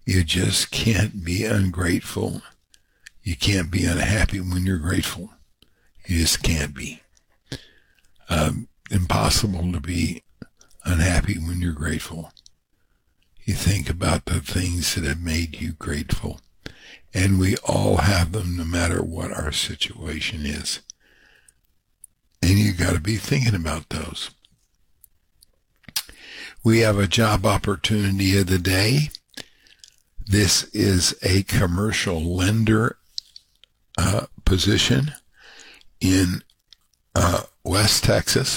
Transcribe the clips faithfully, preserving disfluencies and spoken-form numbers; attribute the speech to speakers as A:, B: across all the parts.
A: You just can't be ungrateful. You can't be unhappy when you're grateful. You just can't be. Um, impossible to be unhappy when you're grateful. You think about the things that have made you grateful. And we all have them no matter what our situation is. And you got to be thinking about those. We have a job opportunity of the day. This is a commercial lender uh, position in uh, West Texas.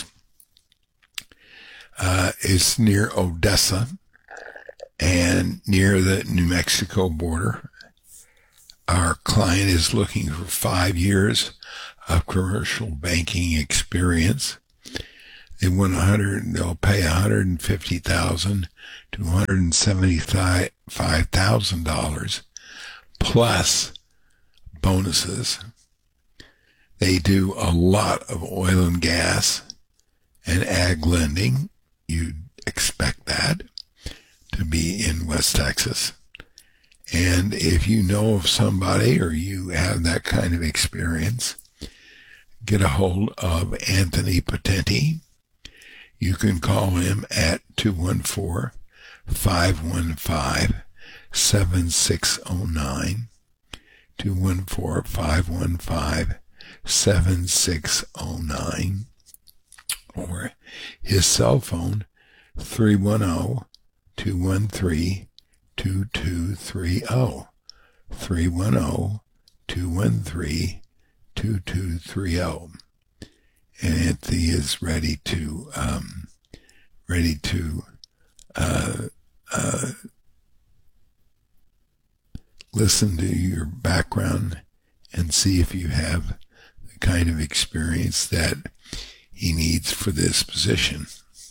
A: Uh, it's near Odessa and near the New Mexico border. Our client is looking for five years of commercial banking experience. They want one hundred. They'll pay one hundred fifty thousand to one hundred seventy-five thousand dollars plus bonuses. They do a lot of oil and gas and ag lending. You'd expect that to be in West Texas. And if you know of somebody or you have that kind of experience, get a hold of Anthony Potenti. You can call him at two one four, five one five, seven six zero nine, two one four, five one five, seven six zero nine, or his cell phone, three one zero, two one three, two two three zero, three one zero, two one three, two two three zero. And Anthony is ready to, um, ready to, uh, uh, listen to your background and see if you have the kind of experience that he needs for this position.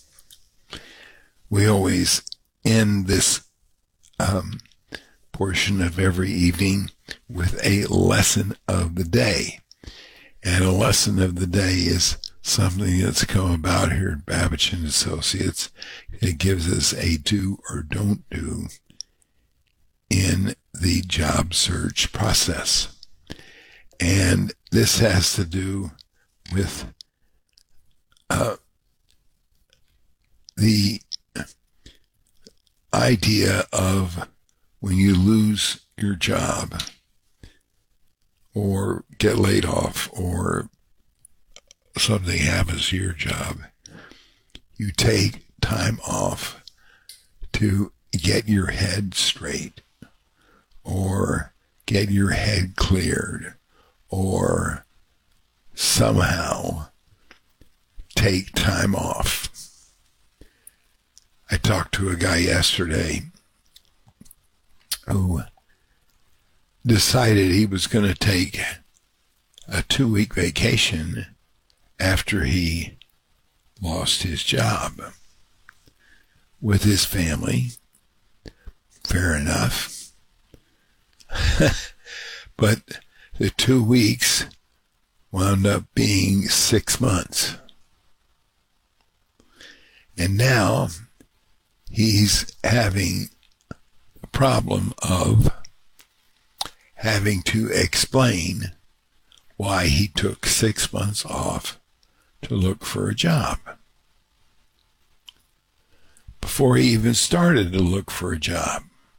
A: We always end this, um, portion of every evening with a lesson of the day. And a lesson of the day is something that's come about here at Babich and Associates. It gives us a do or don't do in the job search process. And this has to do with uh, the idea of when you lose your job, or get laid off, or something happens to your job, you take time off to get your head straight, or get your head cleared, or somehow take time off. I talked to a guy yesterday who decided he was going to take a two-week vacation after he lost his job with his family. Fair enough. But the two weeks wound up being six months. And now he's having a problem of having to explain why he took six months off to look for a job. Before he even started to look for a job.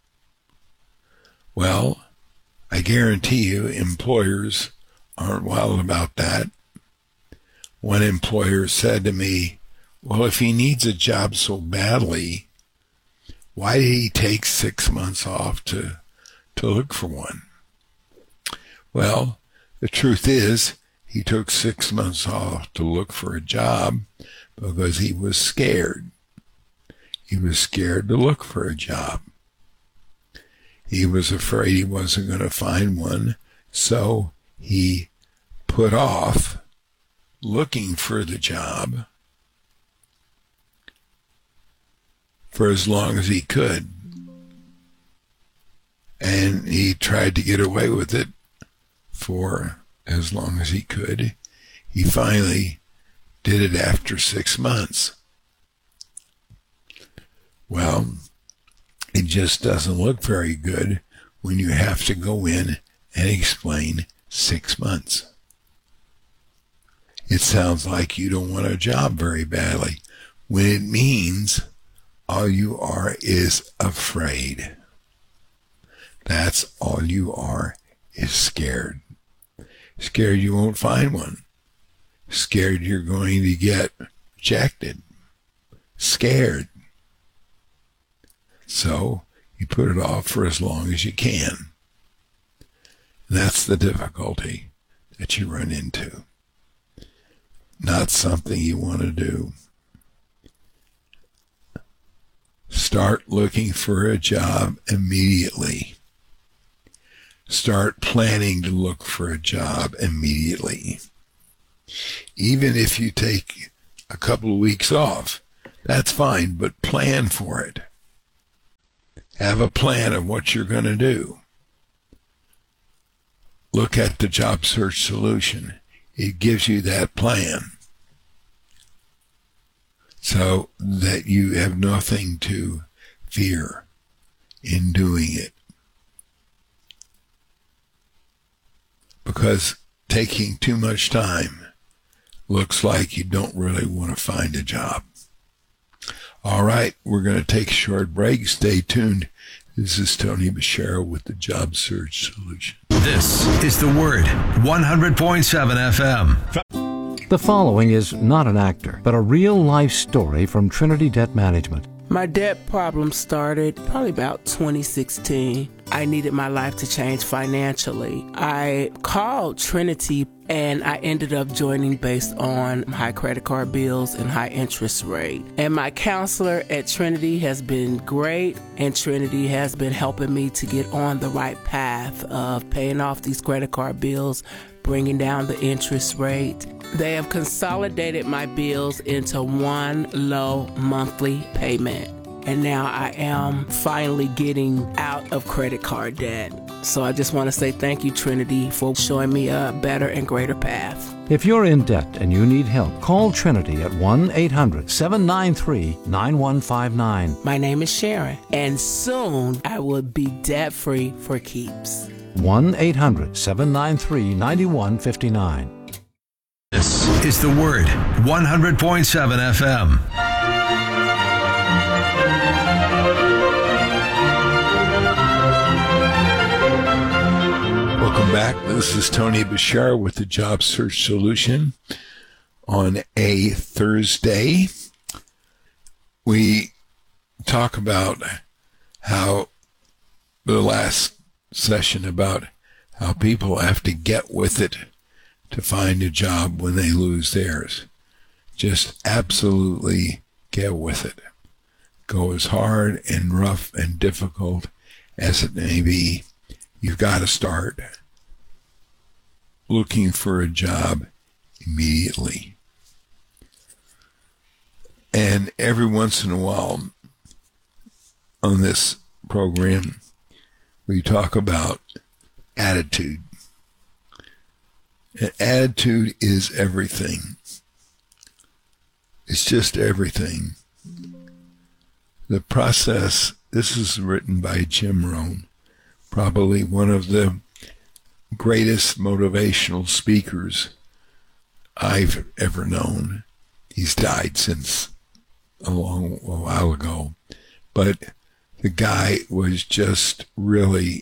A: Well, I guarantee you employers aren't wild about that. One employer said to me, well, if he needs a job so badly, why did he take six months off to, to look for one? Well, the truth is, he took six months off to look for a job because he was scared. He was scared to look for a job. He was afraid he wasn't going to find one, so he put off looking for the job for as long as he could. And he tried to get away with it for as long as he could. He finally did it after six months. Well, he and just doesn't look very good when you have to go in and explain six months. It sounds like you don't want a job very badly, when it means all you are is afraid. That's all you are, is scared. Scared you won't find one. Scared you're going to get rejected. Scared. So you put it off for as long as you can. And that's the difficulty that you run into. Not something you want to do. Start looking for a job immediately. Start planning to look for a job immediately. Even if you take a couple of weeks off, that's fine, but plan for it. Have a plan of what you're going to do. Look at the Job Search Solution. It gives you that plan so that you have nothing to fear in doing it. Because taking too much time looks like you don't really want to find a job. All right, we're going to take a short break. Stay tuned. This is Tony Bashara with the Job Search Solution.
B: This is The Word, one hundred point seven F M.
C: The following is not an actor, but a real-life story from Trinity Debt Management.
D: My debt problem started probably about twenty sixteen. I needed my life to change financially. I called Trinity and I ended up joining based on high credit card bills and high interest rate. And my counselor at Trinity has been great, and Trinity has been helping me to get on the right path of paying off these credit card bills, bringing down the interest rate. They have consolidated my bills into one low monthly payment. And now I am finally getting out of credit card debt. So I just want to say thank you, Trinity, for showing me a better and greater path.
C: If you're in debt and you need help, call Trinity at one eight hundred seven nine three nine one five nine.
D: My name is Sharon, and soon I will be debt-free for keeps.
C: one eight hundred seven nine three nine one five nine.
B: This is The Word, one hundred point seven F M.
A: Welcome back. This is Tony Bashara with the Job Search Solution. On a Thursday, we talk about how the last session about how people have to get with it to find a job when they lose theirs. Just absolutely get with it. Go as hard and rough and difficult as it may be. You've got to start looking for a job immediately. And every once in a while on this program, we talk about attitude. And attitude is everything. It's just everything. The process, this is written by Jim Rohn, probably one of the greatest motivational speakers I've ever known. He's died since a long a while ago, but the guy was just really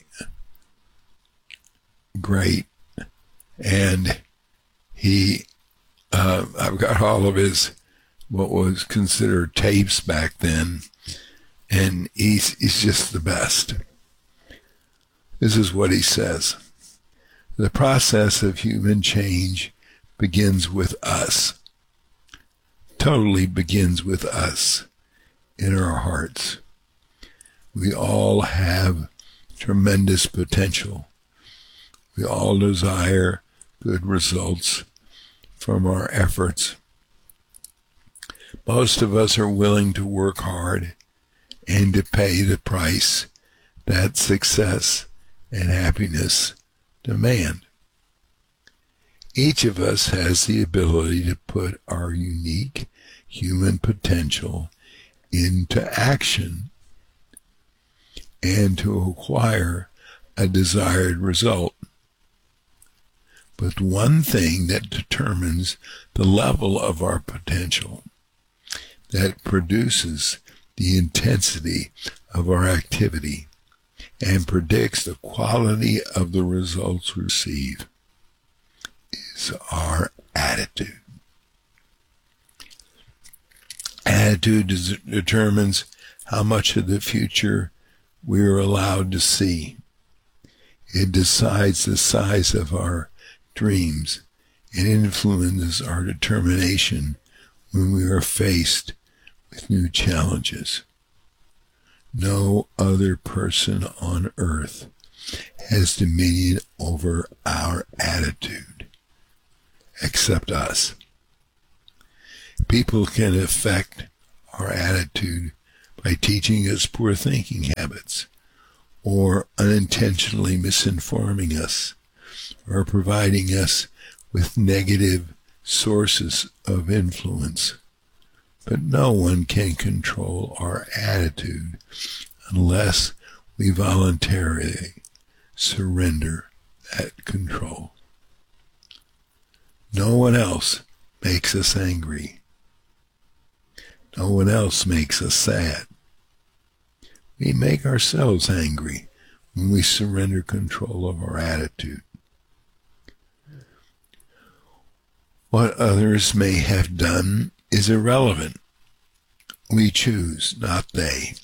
A: great. And he, uh, I've got all of his, what was considered tapes back then, and he's, he's just the best. This is what he says. The process of human change begins with us. Totally begins with us in our hearts. We all have tremendous potential. We all desire good results from our efforts. Most of us are willing to work hard and to pay the price that success and happiness demand. Each of us has the ability to put our unique human potential into action. and to acquire a desired result. But one thing that determines the level of our potential, that produces the intensity of our activity, and predicts the quality of the results we receive, is our attitude. Attitude des- determines how much of the future we are allowed to see. It decides the size of our dreams and influences our determination when we are faced with new challenges. No other person on earth has dominion over our attitude except us. People can affect our attitude by teaching us poor thinking habits, or unintentionally misinforming us, or providing us with negative sources of influence. But no one can control our attitude unless we voluntarily surrender that control. No one else makes us angry. No one else makes us sad. We make ourselves angry when we surrender control of our attitude. What others may have done is irrelevant. We choose, not they.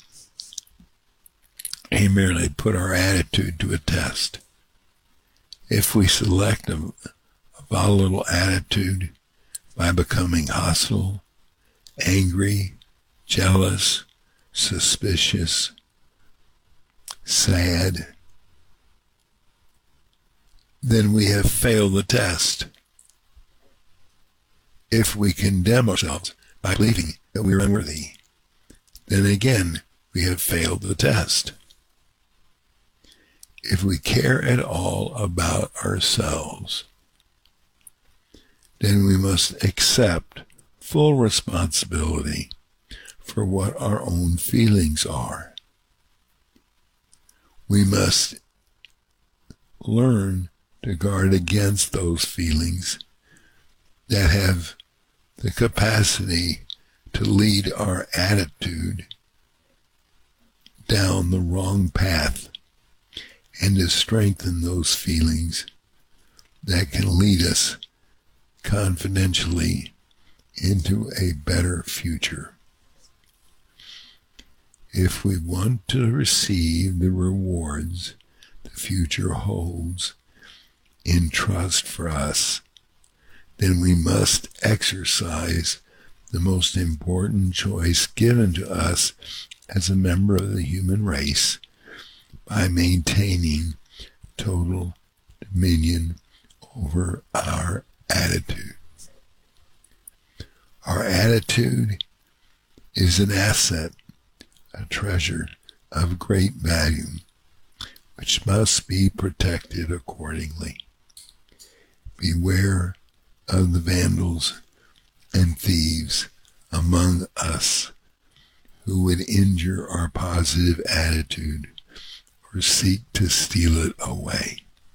A: They merely put our attitude to a test. If we select a, a volatile attitude by becoming hostile, angry, jealous, suspicious, sad, then we have failed the test. If we condemn ourselves by believing that we are unworthy, then again we have failed the test. If we care at all about ourselves, then we must accept full responsibility for what our own feelings are. We must learn to guard against those feelings that have the capacity to lead our attitude down the wrong path, and to strengthen those feelings that can lead us confidentially into a better future. If we want to receive the rewards the future holds in trust for us, then we must exercise the most important choice given to us as a member of the human race by maintaining total dominion over our attitude. Our attitude is an asset, a treasure of great value, which must be protected accordingly. Beware of the vandals and thieves among us who would injure our positive attitude or seek to steal it away.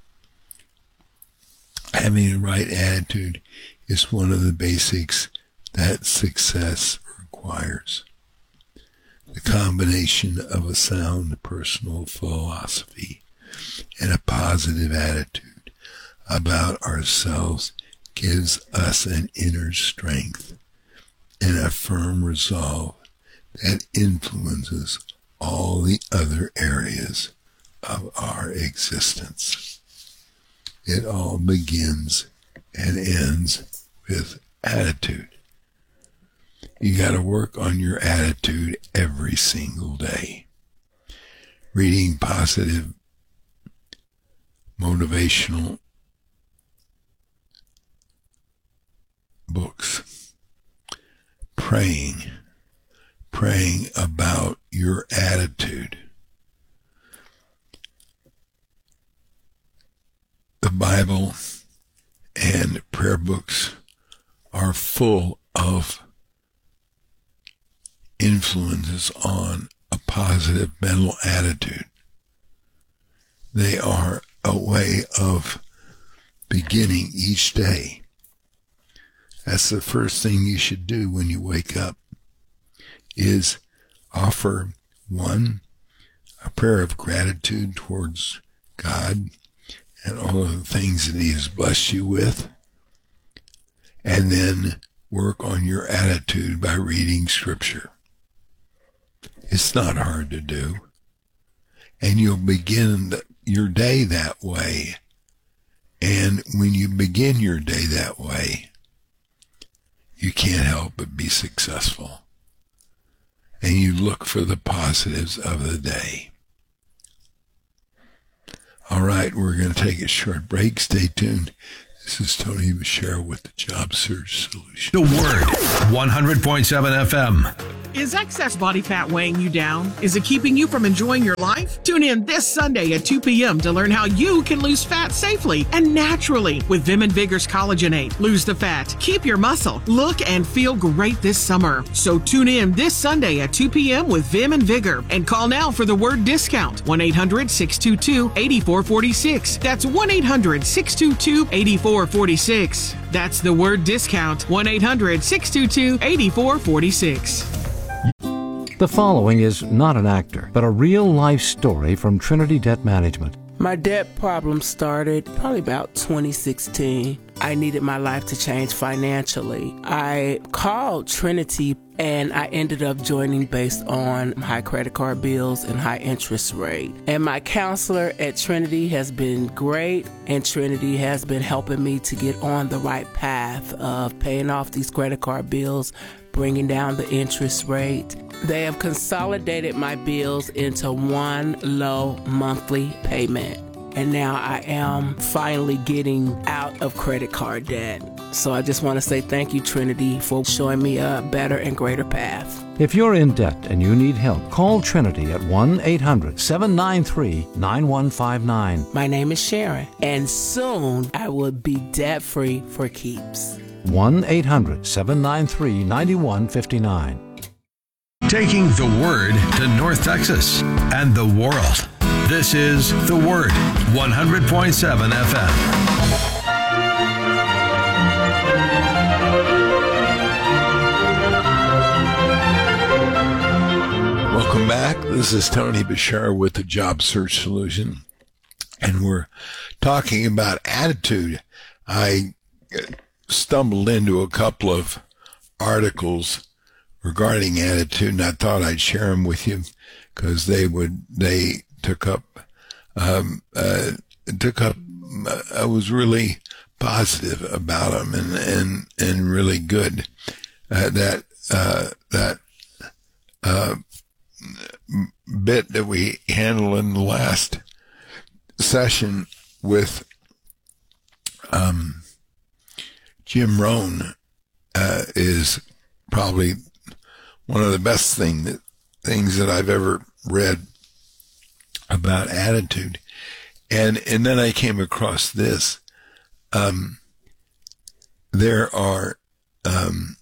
A: Having the right attitude is one of the basics that success requires. The combination of a sound personal philosophy and a positive attitude about ourselves gives us an inner strength and a firm resolve that influences all the other areas of our existence. It all begins and ends with attitude. You got to work on your attitude every single day. Reading positive, motivational books. Praying. Praying about your attitude. The Bible and prayer books are full of influences on a positive mental attitude. They are a way of beginning each day. That's the first thing you should do when you wake up, is offer, one, a prayer of gratitude towards God and all of the things that he has blessed you with, and then work on your attitude by reading Scripture. It's not hard to do, and you'll begin the, your day that way. And when you begin your day that way, you can't help but be successful. And you look for the positives of the day. All right, we're going to take a short break. Stay tuned. This is Tony Bashir with the Job Search Solution.
B: The Word, one hundred point seven F M.
E: Is excess body fat weighing you down? Is it keeping you from enjoying your life? Tune in this Sunday at two p.m. to learn how you can lose fat safely and naturally with Vim and Vigor's Collagenate. Lose the fat, keep your muscle, look and feel great this summer. So tune in this Sunday at two p.m. with Vim and Vigor and call now for the word discount. one eight hundred six two two eight four four six. That's one eight hundred six two two eight four four six. That's the word discount. one eight hundred six two two eight four four six.
C: The following is not an actor, but a real-life story from Trinity Debt Management.
D: My debt problem started probably about twenty sixteen. I needed my life to change financially. I called Trinity and I ended up joining based on high credit card bills and high interest rate. And my counselor at Trinity has been great, and Trinity has been helping me to get on the right path of paying off these credit card bills, bringing down the interest rate. They have consolidated my bills into one low monthly payment. And now I am finally getting out of credit card debt. So I just want to say thank you, Trinity, for showing me a better and greater path.
C: If you're in debt and you need help, call Trinity at one eight hundred seven nine three nine one five nine.
D: My name is Sharon, and soon I will be debt-free for keeps.
C: one eight hundred seven nine three nine one five nine.
B: Taking the Word to North Texas and the world. This is The Word, one hundred point seven F M.
A: Welcome back. This is Tony Bashir with the Job Search Solution, and we're talking about attitude. I stumbled into a couple of articles regarding attitude, and I thought I'd share them with you because they would they took up um, uh, took up. Uh, I was really positive about them and and and really good. Uh, that uh, that. Uh, bit that we handled in the last session with um, Jim Rohn uh, is probably one of the best thing that, things that I've ever read about attitude. And and then I came across this. Um, there are um,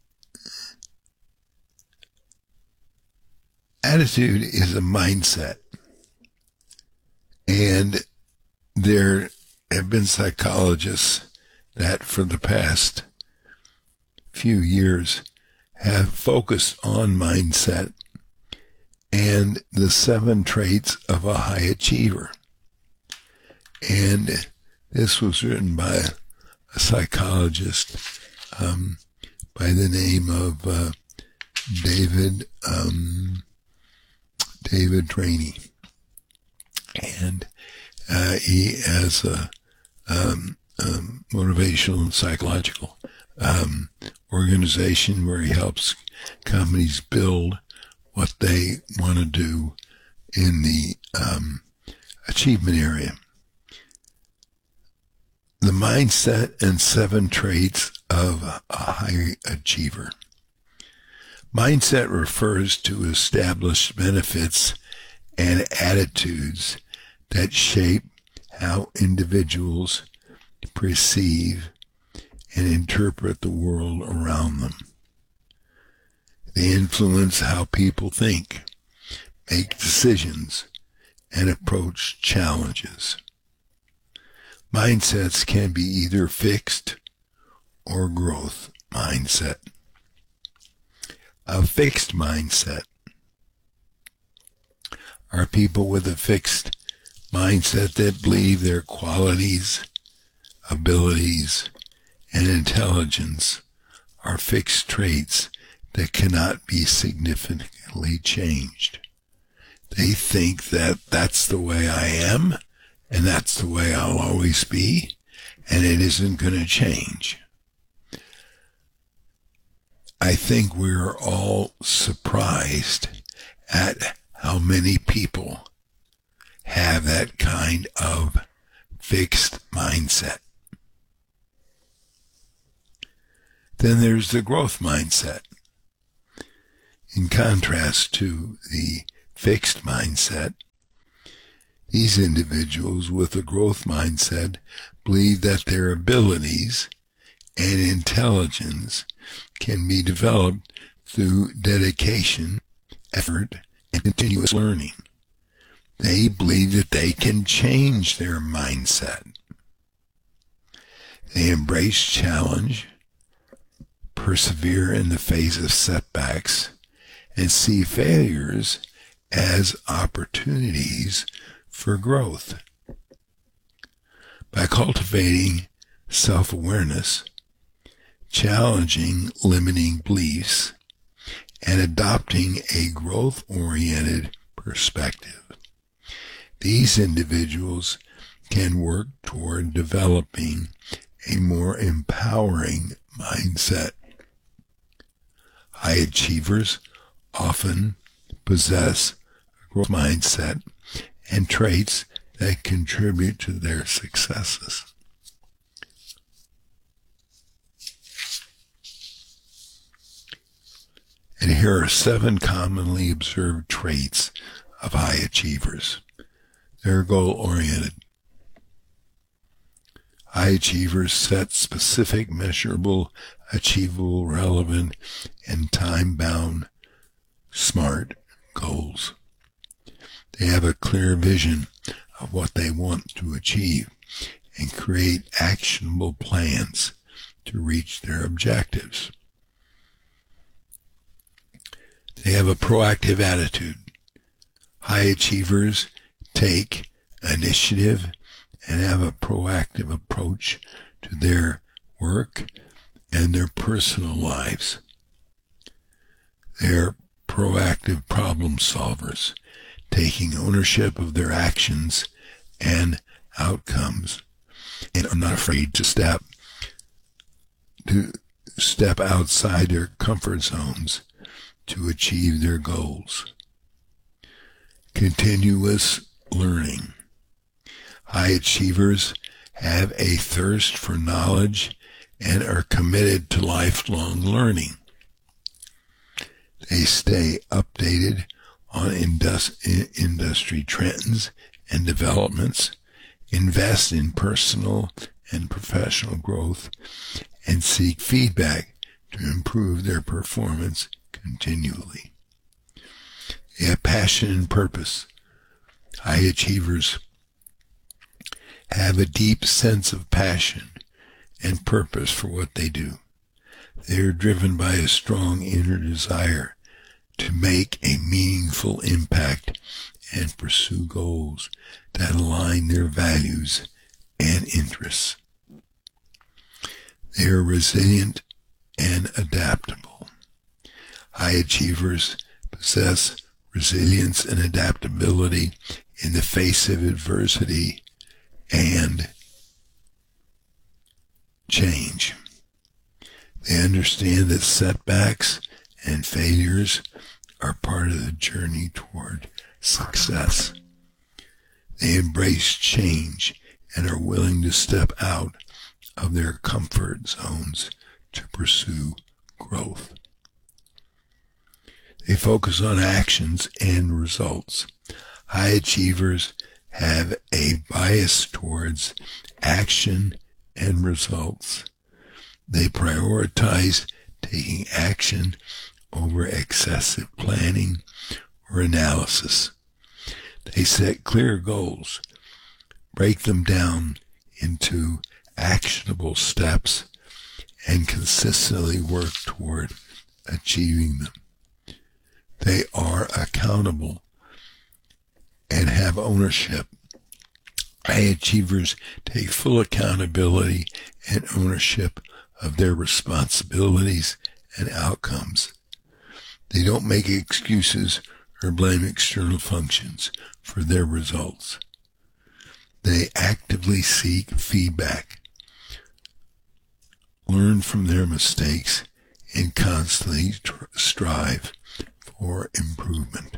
A: attitude is a mindset, and there have been psychologists that for the past few years have focused on mindset and the seven traits of a high achiever. And this was written by a psychologist um, by the name of uh, David um, David Draney, and uh, he has a um, um, motivational and psychological um, organization where he helps companies build what they want to do in the um, achievement area. The mindset and seven traits of a high achiever. Mindset refers to established benefits and attitudes that shape how individuals perceive and interpret the world around them. They influence how people think, make decisions, and approach challenges. Mindsets can be either fixed or growth mindset. A fixed mindset are people with a fixed mindset that believe their qualities, abilities, and intelligence are fixed traits that cannot be significantly changed. They think that that's the way I am, and that's the way I'll always be, and it isn't going to change. I think we're all surprised at how many people have that kind of fixed mindset. Then there's the growth mindset. In contrast to the fixed mindset, these individuals with a growth mindset believe that their abilities and intelligence can be developed through dedication, effort, and continuous learning. They believe that they can change their mindset. They embrace challenge, persevere in the face of setbacks, and see failures as opportunities for growth. By cultivating self-awareness, challenging limiting beliefs, and adopting a growth-oriented perspective, these individuals can work toward developing a more empowering mindset. High achievers often possess a growth mindset and traits that contribute to their successes. And here are seven commonly observed traits of high achievers. They're goal-oriented. High achievers set specific, measurable, achievable, relevant, and time-bound, SMART goals. They have a clear vision of what they want to achieve and create actionable plans to reach their objectives. They have a proactive attitude. High achievers take initiative and have a proactive approach to their work and their personal lives. They're proactive problem solvers, taking ownership of their actions and outcomes, and are not afraid to step to step outside their comfort zones to achieve their goals. Continuous learning. High achievers have a thirst for knowledge and are committed to lifelong learning. They stay updated on indus- industry trends and developments, invest in personal and professional growth, and seek feedback to improve their performance continually. They have passion and purpose. High achievers have a deep sense of passion and purpose for what they do. They are driven by a strong inner desire to make a meaningful impact and pursue goals that align their values and interests. They are resilient and adaptable. High achievers possess resilience and adaptability in the face of adversity and change. They understand that setbacks and failures are part of the journey toward success. They embrace change and are willing to step out of their comfort zones to pursue growth. They focus on actions and results. High achievers have a bias towards action and results. They prioritize taking action over excessive planning or analysis. They set clear goals, break them down into actionable steps, and consistently work toward achieving them. They are accountable and have ownership. High achievers take full accountability and ownership of their responsibilities and outcomes. They don't make excuses or blame external functions for their results. They actively seek feedback, learn from their mistakes, and constantly tr- strive for improvement.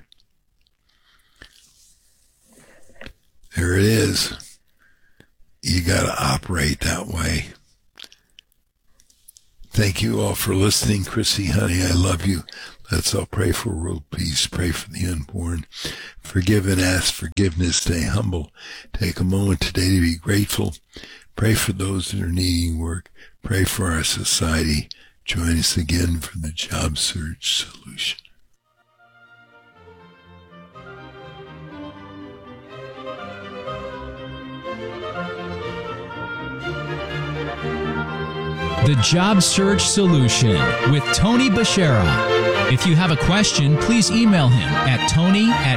A: There it is. You got to operate that way. Thank you all for listening. Chrissy, honey, I love you. Let's all pray for world peace. Pray for the unborn. Forgive and ask forgiveness. Stay humble. Take a moment today to be grateful. Pray for those that are needing work. Pray for our society. Join us again for the Job Search Solution.
F: The Job Search Solution with Tony Bashara. If you have a question, please email him at tony at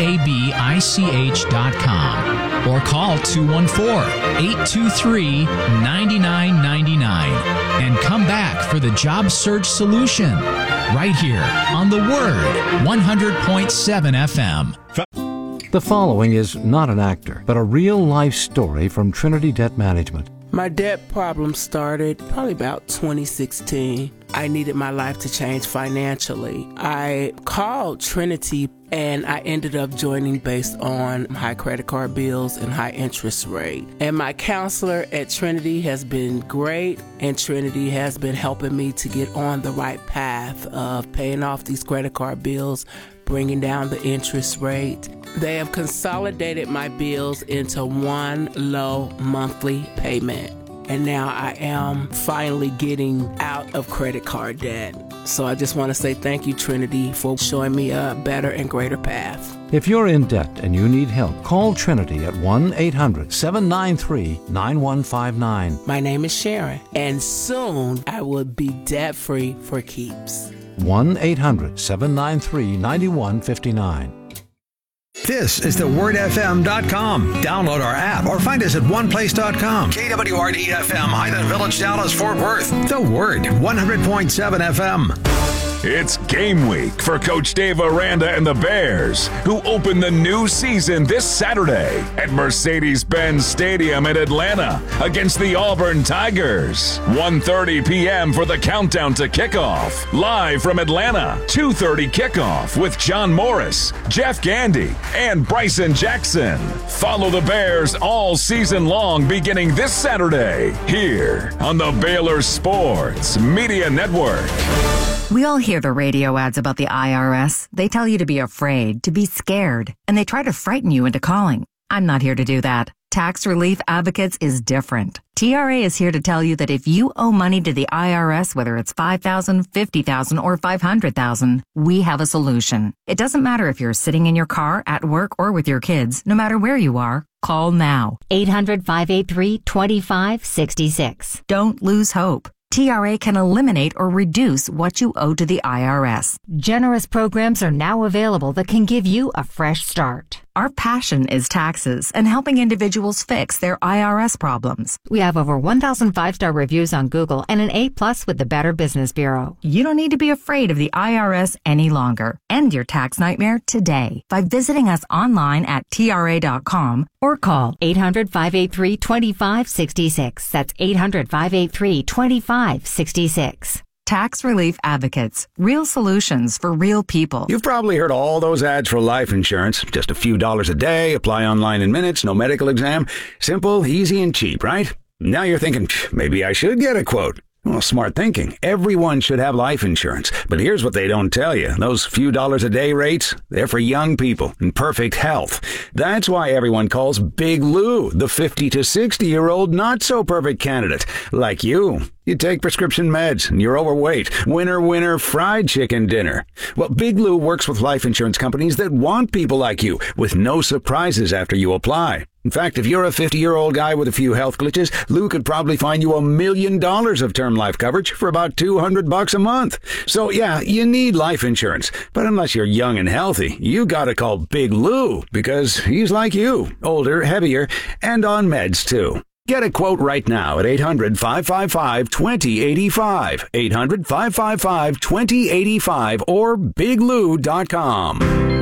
F: babich dot com or call two one four, eight two three, nine nine nine nine and come back for the Job Search Solution right here on The Word one hundred point seven F M.
C: The following is not an actor, but a real-life story from Trinity Debt Management.
D: My debt problem started probably about twenty sixteen. I needed my life to change financially. I called Trinity and I ended up joining based on high credit card bills and high interest rate. And my counselor at Trinity has been great, and Trinity has been helping me to get on the right path of paying off these credit card bills, bringing down the interest rate. They have consolidated my bills into one low monthly payment. And now I am finally getting out of credit card debt. So I just want to say thank you, Trinity, for showing me a better and greater path.
C: If you're in debt and you need help, call Trinity at one eight hundred, seven nine three, nine one five nine.
D: My name is Sharon, and soon I will be debt-free for keeps.
C: one eight hundred, seven nine three, nine one five nine.
B: This is the word f m dot com. Download our app or find us at one place dot com. K W R D F M, Highland Village, Dallas, Fort Worth. The Word, one hundred point seven F M.
G: It's game week for Coach Dave Aranda and the Bears, who open the new season this Saturday at Mercedes-Benz Stadium in Atlanta against the Auburn Tigers. one thirty p.m. for the countdown to kickoff. Live from Atlanta, two thirty kickoff with John Morris, Jeff Gandy, and Bryson Jackson. Follow the Bears all season long beginning this Saturday here on the Baylor Sports Media Network.
H: We all hear the radio ads about the I R S. They tell you to be afraid, to be scared, and they try to frighten you into calling. I'm not here to do that. Tax Relief Advocates is different. T R A is here to tell you that if you owe money to the I R S, whether it's five thousand dollars, fifty thousand dollars, or five hundred thousand dollars, we have a solution. It doesn't matter if you're sitting in your car, at work, or with your kids. No matter where you are, call now.
I: eight hundred, five eight three, two five six six.
H: Don't lose hope. T R A can eliminate or reduce what you owe to the I R S.
I: Generous programs are now available that can give you a fresh start.
H: Our passion is taxes and helping individuals fix their I R S problems.
I: We have over one thousand five-star reviews on Google and an A plus with the Better Business Bureau.
H: You don't need to be afraid of the I R S any longer. End your tax nightmare today by visiting us online at T R A dot com or call
I: eight hundred, five eight three, two five six six. That's eight hundred, five eight three, two five six six.
H: Tax Relief Advocates. Real solutions for real people.
J: You've probably heard all those ads for life insurance. Just a few dollars a day, apply online in minutes, no medical exam. Simple, easy, and cheap, right? Now you're thinking, maybe I should get a quote. Well, smart thinking. Everyone should have life insurance. But here's what they don't tell you. Those few dollars a day rates, they're for young people in perfect health. That's why everyone calls Big Lou the fifty to sixty year old not so perfect candidate, like you. You take prescription meds and you're overweight. Winner, winner, fried chicken dinner. Well, Big Lou works with life insurance companies that want people like you with no surprises after you apply. In fact, if you're a fifty-year-old guy with a few health glitches, Lou could probably find you a million dollars of term life coverage for about two hundred bucks a month. So yeah, you need life insurance. But unless you're young and healthy, you gotta call Big Lou because he's like you, older, heavier, and on meds too. Get a quote right now at eight hundred, five five five, two zero eight five, eight hundred, five five five, two zero eight five, or big lou dot com.